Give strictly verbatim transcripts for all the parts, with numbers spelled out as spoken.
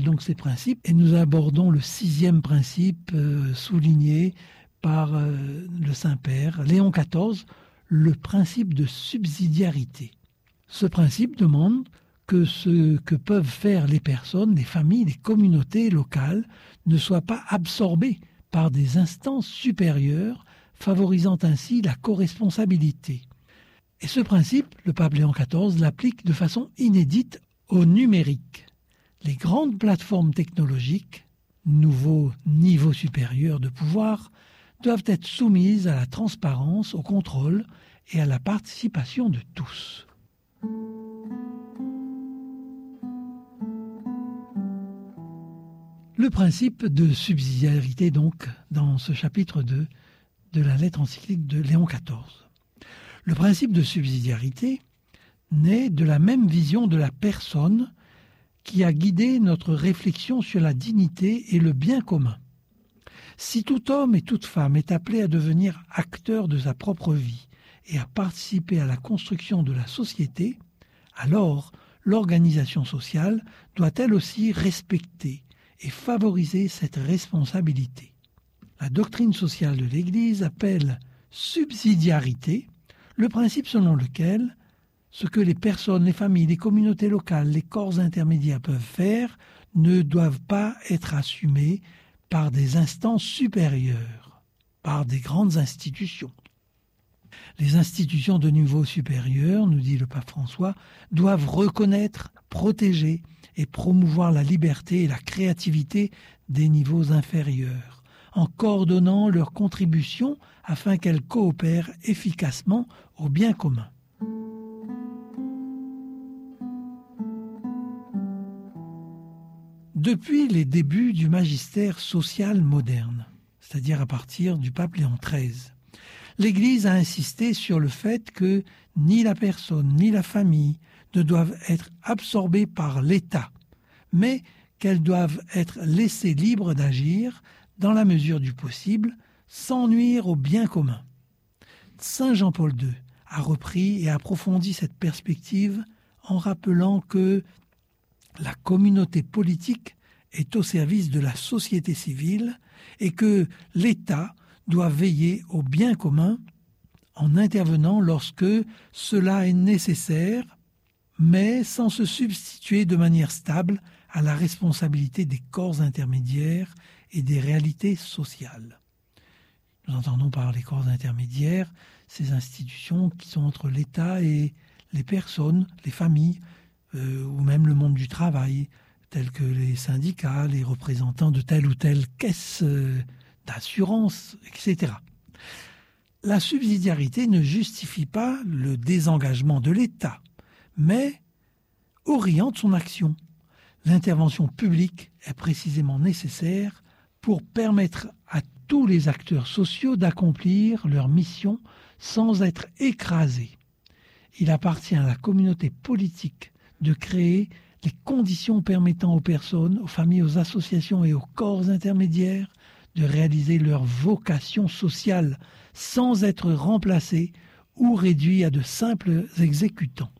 donc ces principes et nous abordons le sixième principe euh, souligné par euh, le Saint-Père Léon quatorze, le principe de subsidiarité. Ce principe demande que ce que peuvent faire les personnes, les familles, les communautés locales ne soient pas absorbées par des instances supérieures, favorisant ainsi la corresponsabilité. Et ce principe, le pape Léon quatorze l'applique de façon inédite au numérique. Les grandes plateformes technologiques, nouveau niveau supérieur de pouvoir, doivent être soumises à la transparence, au contrôle et à la participation de tous. Le principe de subsidiarité, donc, dans ce chapitre deux de la lettre encyclique de Léon quatorze. Le principe de subsidiarité naît de la même vision de la personne qui a guidé notre réflexion sur la dignité et le bien commun. Si tout homme et toute femme est appelé à devenir acteur de sa propre vie et à participer à la construction de la société, alors l'organisation sociale doit elle aussi respecter et favoriser cette responsabilité. La doctrine sociale de l'Église appelle subsidiarité le principe selon lequel ce que les personnes, les familles, les communautés locales, les corps intermédiaires peuvent faire ne doivent pas être assumés par des instances supérieures, par des grandes institutions. Les institutions de niveau supérieur, nous dit le pape François, doivent reconnaître, protéger et promouvoir la liberté et la créativité des niveaux inférieurs, en coordonnant leurs contributions afin qu'elles coopèrent efficacement au bien commun. Depuis les débuts du magistère social moderne, c'est-à-dire à partir du pape Léon treize, l'Église a insisté sur le fait que ni la personne ni la famille ne doivent être absorbées par l'État, mais qu'elles doivent être laissées libres d'agir dans la mesure du possible, sans nuire au bien commun. Saint Jean-Paul deux a repris et approfondi cette perspective en rappelant que la communauté politique est au service de la société civile et que l'État doit veiller au bien commun en intervenant lorsque cela est nécessaire, mais sans se substituer de manière stable à la responsabilité des corps intermédiaires et des réalités sociales. Nous entendons par les corps intermédiaires ces institutions qui sont entre l'État et les personnes, les familles, euh, ou même le monde du travail, tels que les syndicats, les représentants de telle ou telle caisse euh, d'assurance, et cetera. La subsidiarité ne justifie pas le désengagement de l'État, mais oriente son action. L'intervention publique est précisément nécessaire pour permettre à tous les acteurs sociaux d'accomplir leur mission sans être écrasés. Il appartient à la communauté politique de créer les conditions permettant aux personnes, aux familles, aux associations et aux corps intermédiaires de réaliser leur vocation sociale sans être remplacés ou réduits à de simples exécutants.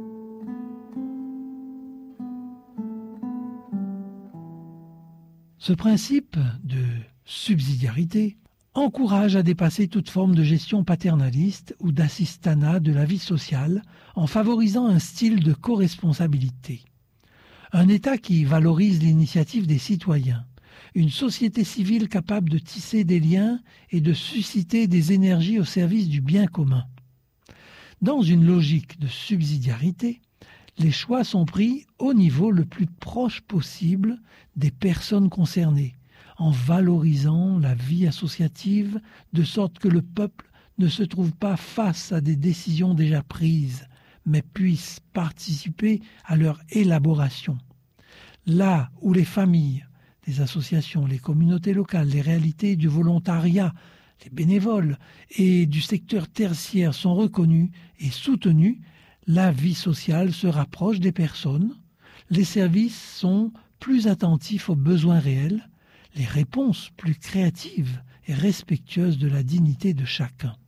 Ce principe de subsidiarité encourage à dépasser toute forme de gestion paternaliste ou d'assistanat de la vie sociale en favorisant un style de coresponsabilité. Un État qui valorise l'initiative des citoyens, une société civile capable de tisser des liens et de susciter des énergies au service du bien commun. Dans une logique de subsidiarité, les choix sont pris au niveau le plus proche possible des personnes concernées, en valorisant la vie associative, de sorte que le peuple ne se trouve pas face à des décisions déjà prises, mais puisse participer à leur élaboration. Là où les familles, les associations, les communautés locales, les réalités du volontariat, les bénévoles et du secteur tertiaire sont reconnus et soutenus, la vie sociale se rapproche des personnes, les services sont plus attentifs aux besoins réels, les réponses plus créatives et respectueuses de la dignité de chacun.